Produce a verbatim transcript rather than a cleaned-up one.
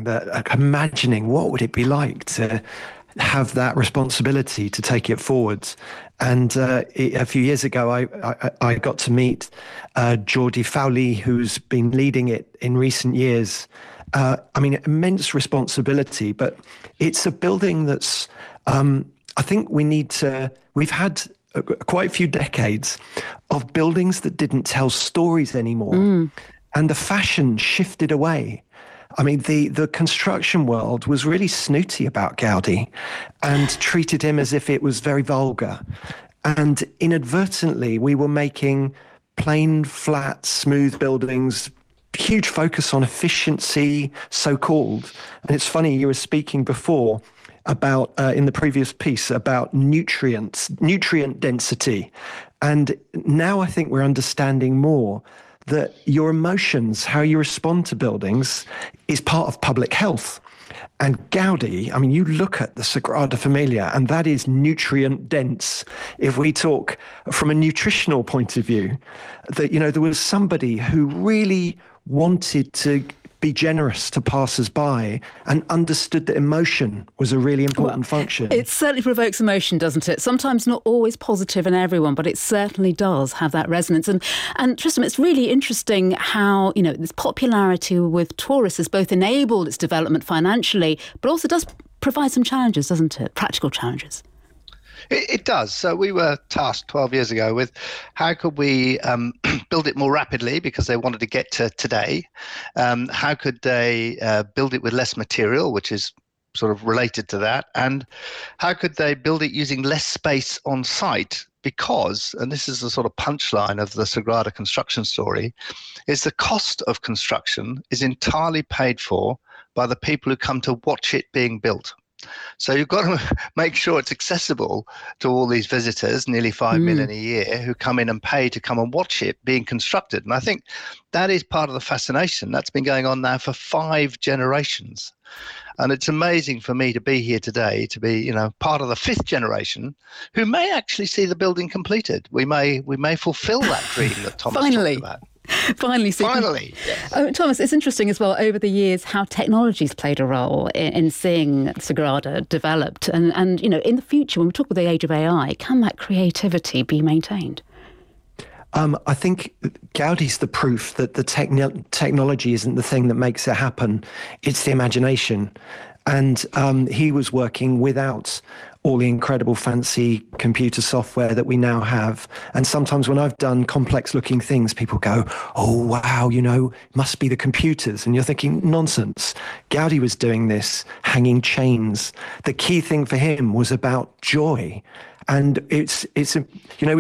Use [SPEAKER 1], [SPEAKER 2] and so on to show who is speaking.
[SPEAKER 1] thing that uh, imagining what would it be like to have that responsibility to take it forwards. And uh, it, a few years ago, I, I, I got to meet uh, Jordi Fowlie, who's been leading it in recent years. Uh, I mean, immense responsibility, but it's a building that's, um, I think we need to, we've had a, quite a few decades of buildings that didn't tell stories anymore. Mm. And the fashion shifted away. I mean, the, the construction world was really snooty about Gaudi and treated him as if it was very vulgar. And inadvertently, we were making plain, flat, smooth buildings, huge focus on efficiency, so-called. And it's funny, you were speaking before about, uh, in the previous piece, about nutrients, nutrient density. And now I think we're understanding more that your emotions, how you respond to buildings, is part of public health. And Gaudi, I mean, you look at the Sagrada Familia, and that is nutrient dense. If we talk from a nutritional point of view, that, you know, there was somebody who really wanted to be generous to passers-by and understood that emotion was a really important well, function.
[SPEAKER 2] It certainly provokes emotion, doesn't it? Sometimes not always positive in everyone, but it certainly does have that resonance. And and Tristram, it's really interesting how, you know, this popularity with tourists has both enabled its development financially, but also does provide some challenges, doesn't it? Practical challenges.
[SPEAKER 3] It, it does. So we were tasked twelve years ago with how could we um, build it more rapidly, because they wanted to get to today. Um, how could they uh, build it with less material, which is sort of related to that? And how could they build it using less space on site? Because, and this is the sort of punchline of the Sagrada construction story, is the cost of construction is entirely paid for by the people who come to watch it being built. So you've got to make sure it's accessible to all these visitors, nearly five mm. million a year, who come in and pay to come and watch it being constructed. And I think that is part of the fascination. That's been going on now for five generations. And it's amazing for me to be here today, to be, you know, part of the fifth generation who may actually see the building completed. We may we may fulfill that dream that Thomas
[SPEAKER 2] Finally.
[SPEAKER 3] talked about.
[SPEAKER 2] Finally, so
[SPEAKER 3] Finally. Yes.
[SPEAKER 2] Oh, Thomas, it's interesting as well over the years how technology's played a role in, in seeing Sagrada developed. And, and, you know, in the future, when we talk about the age of A I, can that creativity be maintained?
[SPEAKER 1] Um, I think Gaudi's the proof that the techn- technology isn't the thing that makes it happen. It's the imagination. And um, he was working without all the incredible fancy computer software that we now have. And sometimes when I've done complex looking things, people go, oh, wow, you know, must be the computers. And you're thinking, nonsense. Gaudi was doing this, hanging chains. The key thing for him was about joy. And it's, it's you know,